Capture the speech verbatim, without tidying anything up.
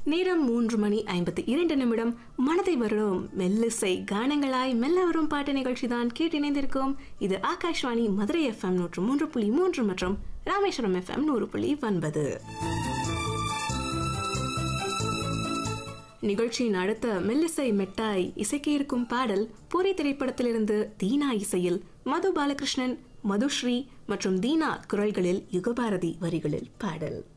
நேரம் மூன்று மணி ஐம்பத்தி இரண்டு நிமிடம். மனதை வருடும் மெல்லிசை கானங்களாய் மெல்ல வரும் பாட்டு நிகழ்ச்சி தான் கேட்டிணைந்திருக்கும். இது ஆகாஷ்வாணி மதுரை எஃப்எம் நூற்று மூன்று புள்ளி மூன்று மற்றும் ராமேஸ்வரம் எஃப்எம் நூறு புள்ளி ஒன்பது. நிகழ்ச்சியின் அடுத்த மெல்லிசை மெட்டாய் இசைக்கு இருக்கும் பாடல் பூரி திரைப்படத்திலிருந்து தீனா இசையில் மது பாலகிருஷ்ணன், மதுஸ்ரீ மற்றும் தீனா குரல்களில் யுகபாரதி வரிகளில் பாடல்.